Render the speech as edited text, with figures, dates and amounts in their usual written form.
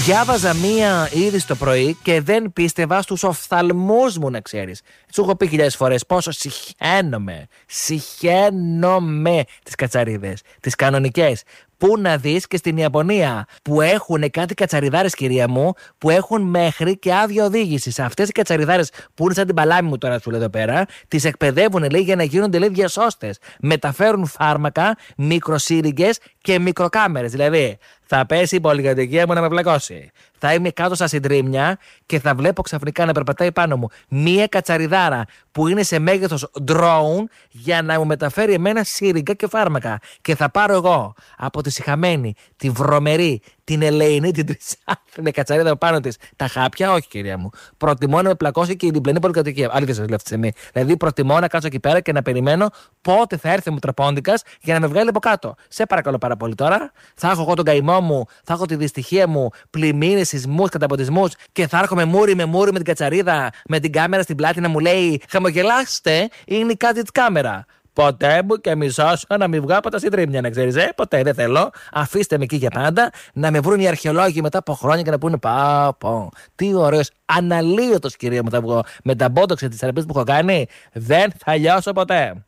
Διάβαζα μία είδηση το πρωί και δεν πίστευα στους οφθαλμούς μου, να ξέρεις. Σου έχω πει χιλιάδες φορές πόσο συχαίνομαι τις κατσαρίδες, τις κανονικές. Πού να δεις και στην Ιαπωνία, που έχουν κάτι κατσαριδάρες, κυρία μου, που έχουν μέχρι και άδεια οδήγηση. Αυτές οι κατσαριδάρες που είναι σαν την παλάμη μου τώρα, σου λέω εδώ πέρα, τις εκπαιδεύουν, λέει, για να γίνονται, λέει, διασώστες. Μεταφέρουν φάρμακα, μικροσύριγγες και μικροκάμερες. Δηλαδή, θα πέσει η πολυκατοικία μου να με βλακώσει. Θα είμαι κάτω στα συντρίμμια και θα βλέπω ξαφνικά να περπατάει πάνω μου μία κατσαριδάρα που είναι σε μέγεθος drone για να μου μεταφέρει εμένα σύριγγα και φάρμακα. Και θα πάρω εγώ από τη σιχαμένη, τη βρωμερή, την ελεηνή, την τρισάθλινη κατσαρίδα πάνω της τα χάπια. Όχι, κυρία μου. Προτιμώ να με πλακώσει και η διπλανή πολυκατοικία. Αλήθεια σας λέω αυτή τη στιγμή. Δηλαδή, προτιμώ να κάτσω εκεί πέρα και να περιμένω πότε θα έρθει μου τραπόντικας για να με βγάλει από κάτω. Σε παρακαλώ πάρα πολύ τώρα. Θα έχω εγώ τον καημό μου, θα έχω τη δυστυχία μου, πλημμύρες, σεισμούς, καταποντισμούς και θα έρχομαι μούρι με την κατσαρίδα, με την κάμερα στην πλάτη να μου λέει χαμογελάστε, είναι κάτι της κάμερα. Ποτέ μου και μισώσω να μην βγω από τα συντρίμμια, να ξέρεις. Ποτέ δεν θέλω. Αφήστε με εκεί για πάντα, να με βρουν οι αρχαιολόγοι μετά από χρόνια και να πούνε πω. Τι ωραίος, αναλύωτος, κυρία μου, θα βγω με τα μπότοξ της θεραπείας που έχω κάνει. Δεν θα λιώσω ποτέ.